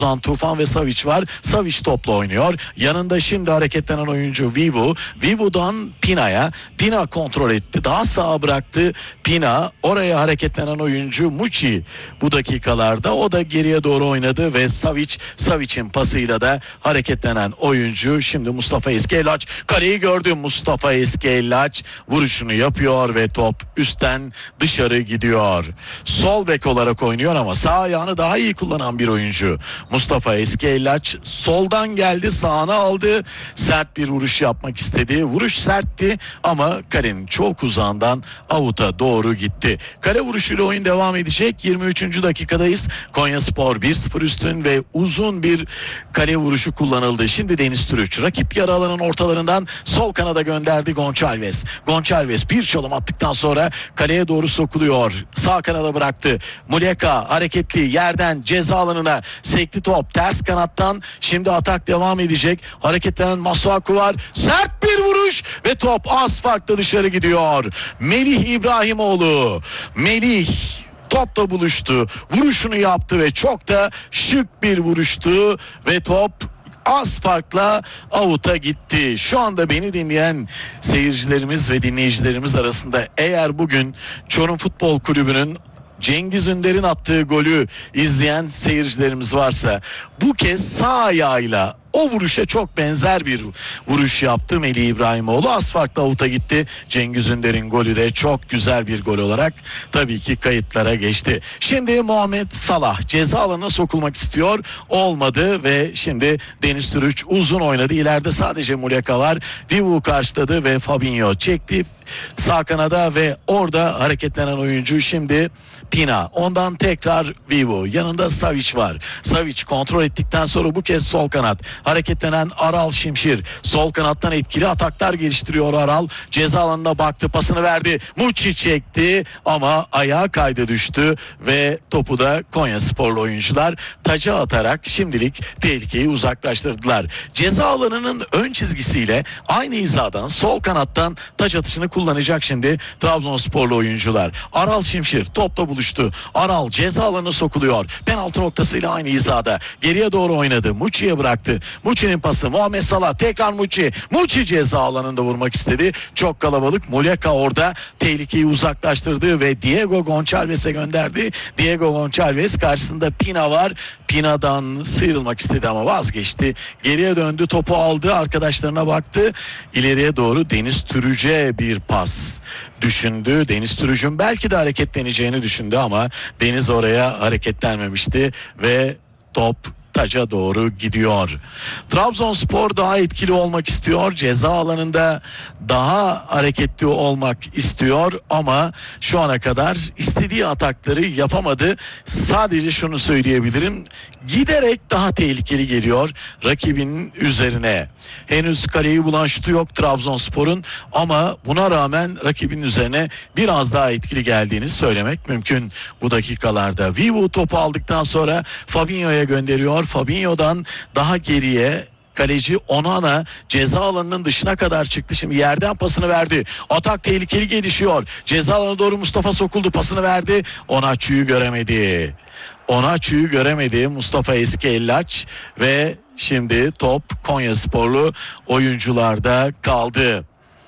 Tufan ve Savic var. Savic topla oynuyor. Yanında şimdi hareketlenen oyuncu Vivu. Vivu'dan Pina'ya. Pina kontrol etti. Daha sağa bıraktı Pina. Oraya hareketlenen oyuncu Muçi bu dakikalarda. O da geriye doğru oynadı ve Savic'in pasıyla da hareketlenen oyuncu şimdi Mustafa Eskelaç. Kaleyi gördü. Mustafa Eskelaç vuruşunu yapıyor ve top üstten dışarı gidiyor. Sol bek olarak oynuyor ama sağ ayağını daha iyi kullanan bir oyuncu. Mustafa Eskelaç soldan geldi, sağına aldı. Sert bir vuruş yapmak istedi. Vuruş sertti ama kalenin çok uzağından avuta doğru gitti. Kale vuruşuyla oyun devam edecek. 23. dakikadayız. Konyaspor 1-0 üstün ve uzun bir kale vuruşu kullanıldı. Şimdi Deniz Türüç rakip yarı alanın ortalarından sol kanada gönderdi Gonçalves. Gonçalves bir çalım attıktan sonra kaleye doğru sokuluyor. Sağ kanada bıraktı. Muleka hareketli yerden ceza alanına sekti top. Ters kanattan şimdi atak devam edecek. Hareketlenen Masuaku var. Sert bir vuruş ve top az farklı dışarı gidiyor. Melih İbrahimoğlu. Melih topla buluştu. Vuruşunu yaptı ve çok da şık bir vuruştu ve top az farkla avuta gitti. Şu anda beni dinleyen seyircilerimiz ve dinleyicilerimiz arasında eğer bugün Çorum Futbol Kulübü'nün Cengiz Ünder'in attığı golü izleyen seyircilerimiz varsa bu kez sağ ayağıyla o vuruşa çok benzer bir vuruş yaptı Melih İbrahimoğlu. Az farklı avuta gitti. Cengiz Ünder'in golü de çok güzel bir gol olarak tabii ki kayıtlara geçti. Şimdi Muhammed Salah ceza alanına sokulmak istiyor. Olmadı ve şimdi Deniz Türüç uzun oynadı. İleride sadece Muleka var. Vivu karşıladı ve Fabinho çekti sağ kanada ve orada hareketlenen oyuncu şimdi Pina. Ondan tekrar Vivu. Yanında Savic var. Savic kontrol ettikten sonra bu kez sol kanat. Hareketlenen Aral Şimşir. Sol kanattan etkili ataklar geliştiriyor Aral. Ceza alanına baktı. Pasını verdi. Muçi çekti ama ayağa kaydı düştü ve topu da Konyasporlu oyuncular taca atarak şimdilik tehlikeyi uzaklaştırdılar. Ceza alanının ön çizgisiyle aynı hizadan sol kanattan taç atışını kullanacak şimdi Trabzonsporlu oyuncular. Aral Şimşir topla buluştu. Aral ceza alanına sokuluyor. Penaltı noktasıyla aynı hizada. Geriye doğru oynadı. Muçi'ye bıraktı. Muçi'nin pası. Muhammed Salah tekrar Muçi. Muçi ceza alanında vurmak istedi. Çok kalabalık. Muleka orada tehlikeyi uzaklaştırdı ve Diego Gonçalves'e gönderdi. Diego Gonçalves karşısında Pina var. Pina'dan sıyrılmak istedi ama vazgeçti. Geriye döndü. Topu aldı. Arkadaşlarına baktı. İleriye doğru Deniz Türüç'e bir pas düşündü. Deniz Türüç'ün belki de hareketleneceğini düşündü ama Deniz oraya hareketlenmemişti ve top taca doğru gidiyor. Trabzonspor daha etkili olmak istiyor. Ceza alanında daha hareketli olmak istiyor ama şu ana kadar istediği atakları yapamadı. Sadece şunu söyleyebilirim. Giderek daha tehlikeli geliyor rakibinin üzerine. Henüz kaleyi bulan şutu yok Trabzonspor'un ama buna rağmen rakibin üzerine biraz daha etkili geldiğini söylemek mümkün bu dakikalarda. Vivu topu aldıktan sonra Fabinho'ya gönderiyor. Fabinho'dan daha geriye kaleci Onana ceza alanının dışına kadar çıktı. Şimdi yerden pasını verdi. Atak tehlikeli gelişiyor. Ceza alanına doğru Mustafa sokuldu. Pasını verdi. Onaçu'yu göremedi. Onaçu'yu göremedi Mustafa Eskelaç ve şimdi top Konyasporlu oyuncularda kaldı.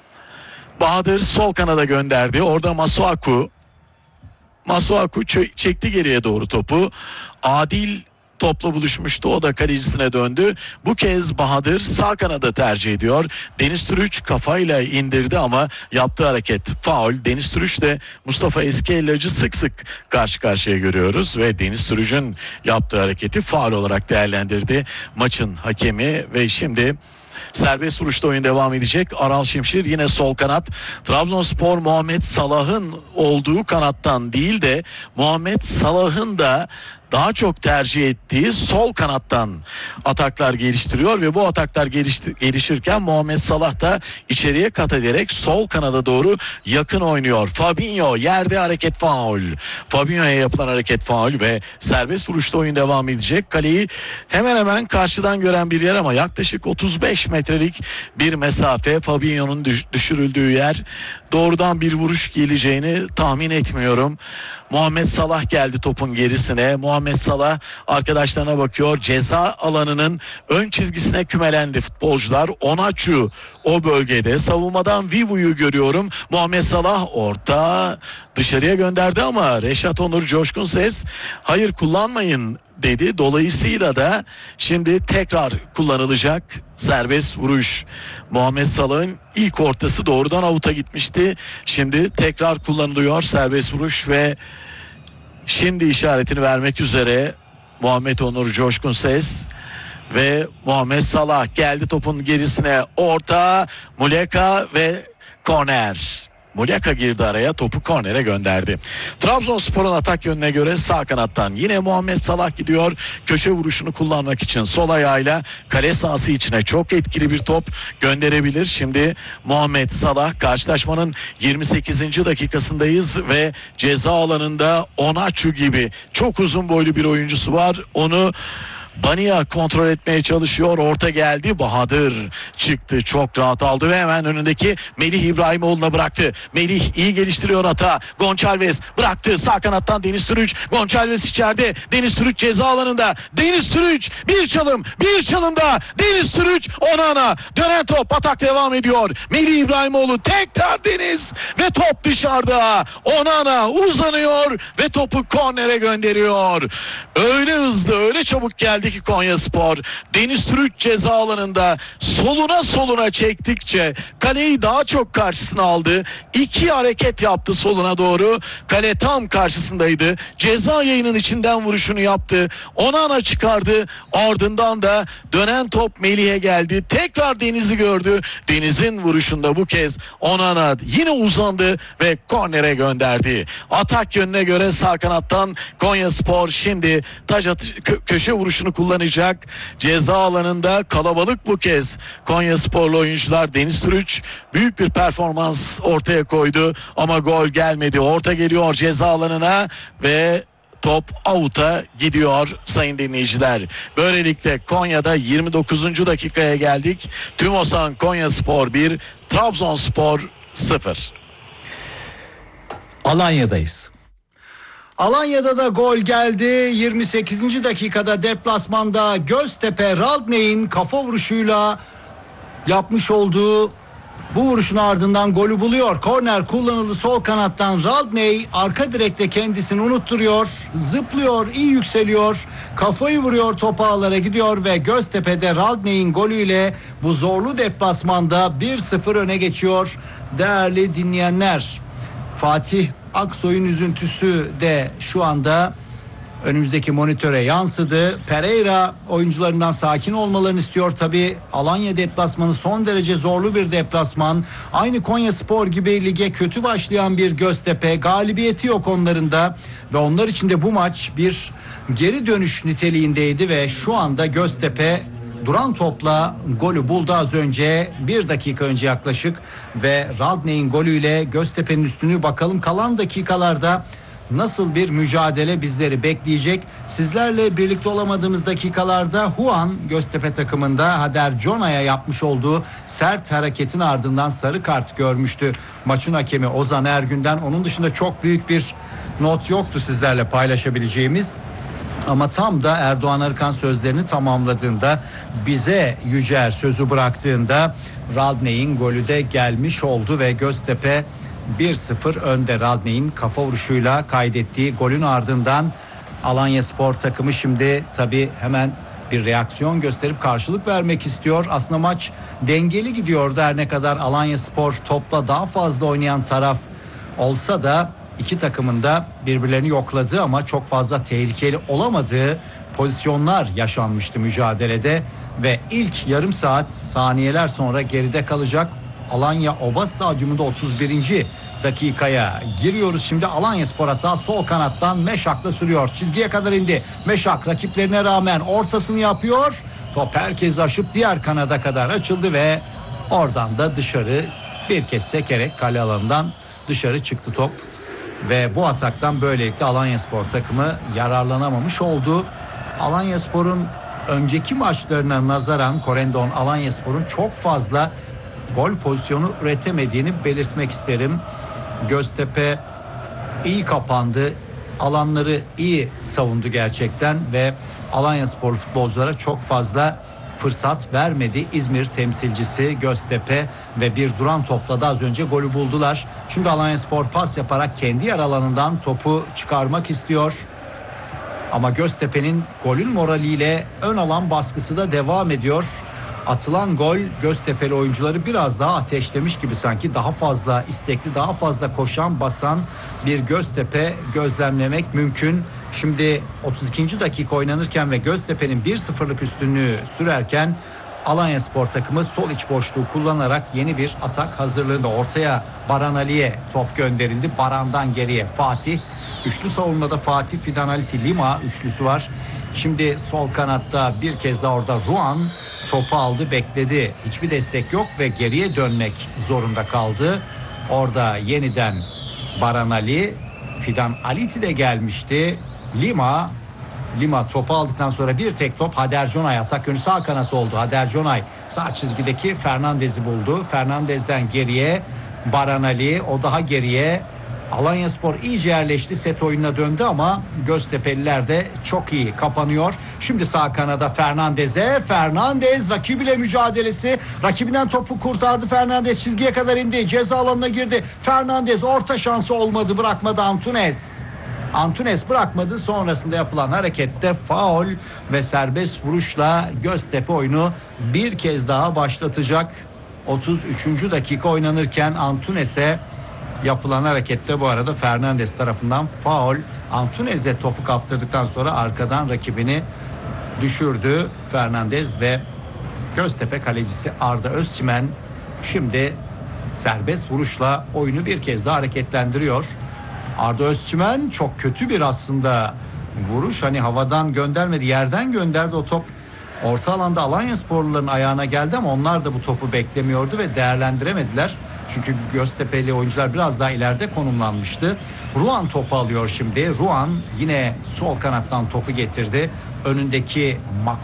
Bahadır sol kanada gönderdi. Orada Masuaku çekti geriye doğru topu. Adil topla buluşmuştu. O da kalecisine döndü. Bu kez Bahadır sağ kanada tercih ediyor. Deniz Türüç kafayla indirdi ama yaptığı hareket faul. Deniz Türüç de Mustafa Eskelaç'ı sık sık karşı karşıya görüyoruz ve Deniz Türüç'ün yaptığı hareketi faul olarak değerlendirdi maçın hakemi ve şimdi serbest vuruşta oyun devam edecek. Aral Şimşir yine sol kanat. Trabzonspor Muhammed Salah'ın olduğu kanattan değil de Muhammed Salah'ın da daha çok tercih ettiği sol kanattan ataklar geliştiriyor ve bu ataklar gelişirken Muhammed Salah da içeriye kat ederek sol kanada doğru yakın oynuyor. Fabinho yerde hareket faul. Fabinho'ya yapılan hareket faul ve serbest vuruşta oyun devam edecek. Kaleyi hemen hemen karşıdan gören bir yer ama yaklaşık 35 metrelik bir mesafe. Fabinho'nun düşürüldüğü yer. Doğrudan bir vuruş geleceğini tahmin etmiyorum. Muhammed Salah geldi topun gerisine. Muhammed Muhammed Salah arkadaşlarına bakıyor. Ceza alanının ön çizgisine kümelendi futbolcular. Onaçu o bölgede. Savunmadan Vivu'yu görüyorum. Muhammed Salah orta dışarıya gönderdi ama Reşat Onur Coşkun Ses hayır kullanmayın dedi. Dolayısıyla da şimdi tekrar kullanılacak serbest vuruş. Muhammed Salah'ın ilk ortası doğrudan avuta gitmişti. Şimdi tekrar kullanılıyor serbest vuruş ve şimdi işaretini vermek üzere Muhammed Onur Coşkun Ses ve Muhammed Salah geldi topun gerisine, orta Muleka ve korner. Muleka girdi araya, topu kornere gönderdi. Trabzonspor'un atak yönüne göre sağ kanattan yine Muhammed Salah gidiyor. Köşe vuruşunu kullanmak için sol ayağıyla kale sahası içine çok etkili bir top gönderebilir. Şimdi Muhammed Salah, karşılaşmanın 28. dakikasındayız ve ceza alanında Onaçu gibi çok uzun boylu bir oyuncusu var. Onu Bania kontrol etmeye çalışıyor. Orta geldi. Bahadır çıktı. Çok rahat aldı ve hemen önündeki Melih İbrahimoğlu'na bıraktı. Melih iyi geliştiriyor hata. Gonçalves bıraktı. Sağ kanattan Deniz Türüç. Gonçalves içeride. Deniz Türüç ceza alanında. Deniz Türüç bir çalım. Bir çalım daha. Deniz Türüç Onana. Dönen top. Atak devam ediyor. Melih İbrahimoğlu tekrar Deniz ve top dışarıda. Onana uzanıyor ve topu kornere gönderiyor. Öyle hızlı, öyle çabuk geldi ki Konyaspor. Deniz Türüç ceza alanında soluna çektikçe kaleyi daha çok karşısına aldı. İki hareket yaptı soluna doğru. Kale tam karşısındaydı. Ceza yayının içinden vuruşunu yaptı. Onana çıkardı. Ardından da dönen top Melih'e geldi. Tekrar Deniz'i gördü. Deniz'in vuruşunda bu kez Onana yine uzandı ve kornere gönderdi. Atak yönüne göre sağ kanattan Konyaspor şimdi köşe vuruşunu kullanacak. Ceza alanında kalabalık bu kez. Konyasporlu oyuncular. Deniz Türüç büyük bir performans ortaya koydu ama gol gelmedi. Orta geliyor ceza alanına ve top out'a gidiyor sayın dinleyiciler. Böylelikle Konya'da 29. dakikaya geldik. Tümosan Konyaspor 1, Trabzonspor 0. Alanya'dayız. Alanya'da da gol geldi. 28. dakikada deplasmanda Göztepe Radney'in kafa vuruşuyla yapmış olduğu bu vuruşun ardından golü buluyor. Korner kullanıldı sol kanattan. Radney arka direkte kendisini unutturuyor. Zıplıyor, iyi yükseliyor. Kafayı vuruyor, top ağlara gidiyor ve Göztepe'de Radney'in golüyle bu zorlu deplasmanda 1-0 öne geçiyor. Değerli dinleyenler, Fatih Aksoy'un üzüntüsü de şu anda önümüzdeki monitöre yansıdı. Pereira oyuncularından sakin olmalarını istiyor tabii. Alanya deplasmanı son derece zorlu bir deplasman. Aynı Konyaspor gibi lige kötü başlayan bir Göztepe, galibiyeti yok onların ve onlar için de bu maç bir geri dönüş niteliğindeydi ve şu anda Göztepe duran topla golü buldu az önce, bir dakika önce yaklaşık ve Radney'in golüyle Göztepe'nin üstünlüğü. Bakalım kalan dakikalarda nasıl bir mücadele bizleri bekleyecek? Sizlerle birlikte olamadığımız dakikalarda Juan Göztepe takımında Hader Jona'ya yapmış olduğu sert hareketin ardından sarı kart görmüştü maçın hakemi Ozan Ergün'den. Onun dışında çok büyük bir not yoktu sizlerle paylaşabileceğimiz. Ama tam da Erdoğan Arıkan sözlerini tamamladığında, bize Yücer sözü bıraktığında Radney'in golü de gelmiş oldu ve Göztepe 1-0 önde. Radney'in kafa vuruşuyla kaydettiği golün ardından Alanyaspor takımı şimdi tabii hemen bir reaksiyon gösterip karşılık vermek istiyor. Aslında maç dengeli gidiyordu her ne kadar Alanyaspor topla daha fazla oynayan taraf olsa da iki takımın da birbirlerini yokladığı ama çok fazla tehlikeli olamadığı pozisyonlar yaşanmıştı mücadelede ve ilk yarım saat saniyeler sonra geride kalacak. Alanya Oba Stadyumunda 31. dakikaya giriyoruz. Şimdi Alanyaspor hata sol kanattan Meşak'la sürüyor. Çizgiye kadar indi. Meşak rakiplerine rağmen ortasını yapıyor. Top herkesi aşıp diğer kanada kadar açıldı ve oradan da dışarı bir kez sekerek kale alanından dışarı çıktı top. Ve bu ataktan böylelikle Alanyaspor takımı yararlanamamış oldu. Alanyaspor'un önceki maçlarına nazaran Korendon Alanyaspor'un çok fazla gol pozisyonu üretemediğini belirtmek isterim. Göztepe iyi kapandı. alanları iyi savundu gerçekten ve Alanyaspor futbolculara çok fazla fırsat vermedi. İzmir temsilcisi Göztepe ve bir duran topla da az önce golü buldular. Şimdi Alanyaspor pas yaparak kendi yer alanından topu çıkarmak istiyor. Ama Göztepe'nin golün moraliyle ön alan baskısı da devam ediyor. Atılan gol Göztepe'li oyuncuları biraz daha ateşlemiş gibi sanki. Daha fazla istekli, daha fazla koşan, basan bir Göztepe gözlemlemek mümkün. Şimdi 32. dakika oynanırken ve Göztepe'nin 1-0'lık üstünlüğü sürerken Alanyaspor takımı sol iç boşluğu kullanarak yeni bir atak hazırlığında. Ortaya Baran Ali'ye top gönderildi. Baran'dan geriye Fatih. Üçlü savunmada Fatih, Fidan Aliti, Lima üçlüsü var. Şimdi sol kanatta bir kez daha orada Ruan topu aldı, bekledi. Hiçbir destek yok ve geriye dönmek zorunda kaldı. Orada yeniden Baran Ali, Fidan Aliti de gelmişti. Lima topu aldıktan sonra bir tek top Hader Jonay, atak yönü sağ kanat oldu. Hader Jonay sağ çizgideki Fernandez'i buldu. Fernandez'den geriye Baran Ali, o daha geriye. Alanyaspor iyice yerleşti, set oyununa döndü ama Göztepe'liler de çok iyi kapanıyor. Şimdi sağ kanada Fernandez rakibiyle mücadelesi, rakibinden topu kurtardı. Fernandez çizgiye kadar indi, ceza alanına girdi. Fernandez orta şansı olmadı, bırakmadı Antunes bırakmadı. Sonrasında yapılan harekette faul ve serbest vuruşla Göztepe oyunu bir kez daha başlatacak. 33. dakika oynanırken Antunes'e yapılan harekette bu arada Fernandez tarafından faul. Antunes'e topu kaptırdıktan sonra arkadan rakibini düşürdü Fernandez ve Göztepe kalecisi Arda Özçimen şimdi serbest vuruşla oyunu bir kez daha hareketlendiriyor. Arda Özçimen çok kötü bir aslında vuruş. Hani havadan göndermedi, yerden gönderdi o top. Orta alanda Alanyasporluların ayağına geldi ama onlar da bu topu beklemiyordu ve değerlendiremediler. Çünkü Göztepe'li oyuncular biraz daha ileride konumlanmıştı. Ruan topu alıyor şimdi. Ruan yine sol kanattan topu getirdi. Önündeki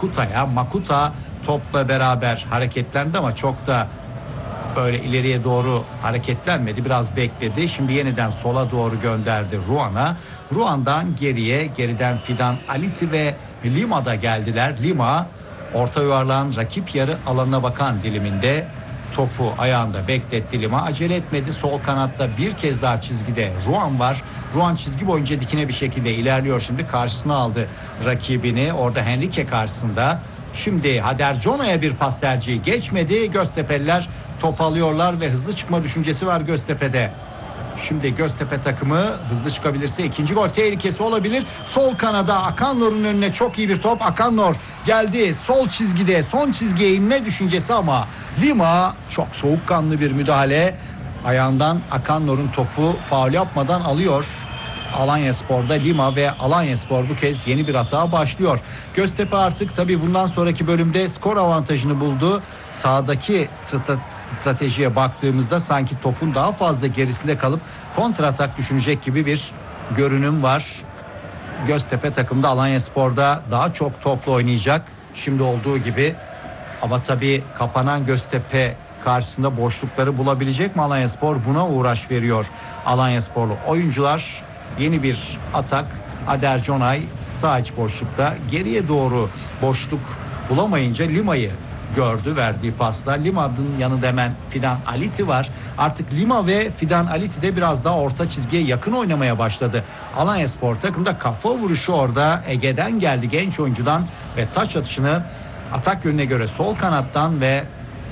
Makuta topla beraber hareketlendi ama çok da böyle ileriye doğru hareketlenmedi. Biraz bekledi. Şimdi yeniden sola doğru gönderdi Ruan'a. Ruan'dan geriden Fidan Aliti ve Lima da geldiler. Lima orta yuvarlağın rakip yarı alanına bakan diliminde topu ayağında bekletti Lima. Acele etmedi. Sol kanatta bir kez daha çizgide Ruan var. Ruan çizgi boyunca dikine bir şekilde ilerliyor şimdi. Karşısına aldı rakibini. Orada Henrique karşısında. Şimdi Hader Jonay'a bir pas tercihi geçmedi. Göztepe'liler top alıyorlar ve hızlı çıkma düşüncesi var Göztepe'de. Şimdi Göztepe takımı hızlı çıkabilirse ikinci gol tehlikesi olabilir. Sol kanada Akannor'un önüne çok iyi bir top. Akannor geldi sol çizgide, son çizgiye inme düşüncesi ama Lima çok soğukkanlı bir müdahale. Ayağından Akannor'un topu faul yapmadan alıyor. Alanyaspor'da Lima ve Alanyaspor bu kez yeni bir hata başlıyor. Göztepe artık tabii bundan sonraki bölümde skor avantajını buldu. Sahadaki stratejiye baktığımızda sanki topun daha fazla gerisinde kalıp kontratak düşünecek gibi bir görünüm var. Göztepe takımda Alanyaspor'da daha çok topla oynayacak şimdi olduğu gibi. Ama tabii kapanan Göztepe karşısında boşlukları bulabilecek mi Alanyaspor? Buna uğraş veriyor Alanyasporlu oyuncular. Yeni bir atak. Hader Jonay sağ iç boşlukta geriye doğru boşluk bulamayınca Lima'yı gördü verdiği pasla. Lima'nın yanında hemen Fidan Aliti var. Artık Lima ve Fidan Aliti de biraz daha orta çizgiye yakın oynamaya başladı. Alanyaspor takımda kafa vuruşu orada Ege'den geldi, genç oyuncudan ve taç atışını atak yönüne göre sol kanattan ve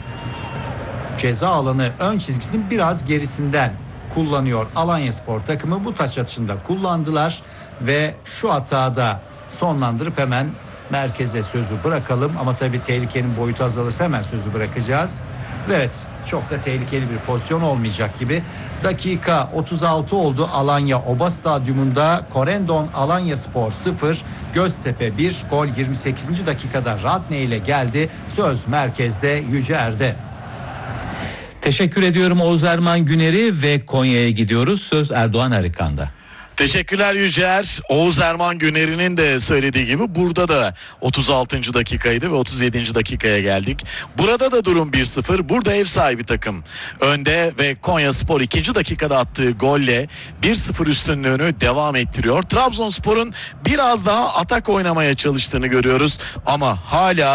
ceza alanı ön çizgisinin biraz gerisinden kullanıyor Alanyaspor takımı. Bu taç atışında kullandılar ve şu hatada sonlandırıp hemen merkeze sözü bırakalım. Ama tabii tehlikenin boyutu azalırsa hemen sözü bırakacağız. Evet, çok da tehlikeli bir pozisyon olmayacak gibi. Dakika 36 oldu. Alanya Oba Stadyumunda Corendon Alanyaspor 0, Göztepe 1. Gol 28. dakikada Radne ile geldi. Söz merkezde Yüce Er'de. Teşekkür ediyorum Oğuz Erman Güner'i ve Konya'ya gidiyoruz. Söz Erdoğan Arıkan'da. Teşekkürler Yücer. Oğuz Erman Güner'in de söylediği gibi burada da 36. dakikaydı ve 37. dakikaya geldik. Burada da durum 1-0. Burada ev sahibi takım önde ve Konyaspor 2. dakikada attığı golle 1-0 üstünlüğünü devam ettiriyor. Trabzonspor'un biraz daha atak oynamaya çalıştığını görüyoruz ama hala